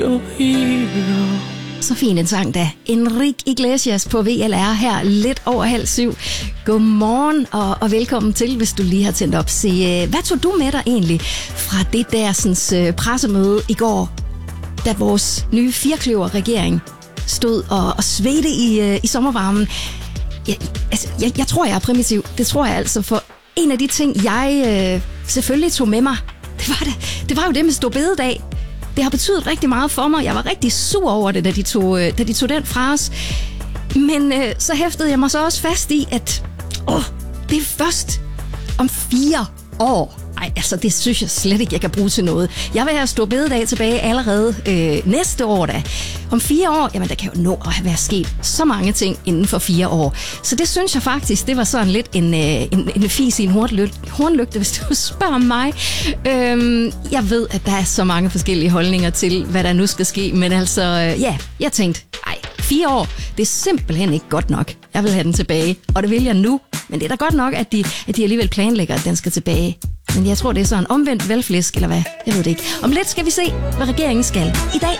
Så fin en sang da. Enrique Iglesias på VLR her lidt over 6:30. Godmorgen og velkommen til, hvis du lige har tændt op. Se, hvad tog du med dig egentlig fra det der pressemøde i går, da vores nye firkløver-regering stod og svedte i sommervarmen? Jeg tror, jeg er primitiv. Det tror jeg altså, for en af de ting, jeg selvfølgelig tog med mig, det var jo det med store bededag. Det har betydet rigtig meget for mig. Jeg var rigtig sur over det, da de tog den fra os. Men så hæftede jeg mig så også fast i, at det er først om 4 år. Ej, altså det synes jeg slet ikke, jeg kan bruge til noget. Jeg vil have store bededag tilbage allerede næste år da. Om 4 år, jamen der kan jo nå at være sket så mange ting inden for 4 år. Så det synes jeg faktisk, det var sådan lidt en fis i en hornlygte, hvis du spørger mig. Jeg ved, at der er så mange forskellige holdninger til, hvad der nu skal ske. Men altså, jeg tænkte, 4 år, det er simpelthen ikke godt nok. Jeg vil have den tilbage, og det vil jeg nu. Men det er da godt nok, at de alligevel planlægger, at den skal tilbage. Men jeg tror, det er sådan omvendt valgflæsk, eller hvad? Jeg ved det ikke. Om lidt skal vi se, hvad regeringen skal i dag.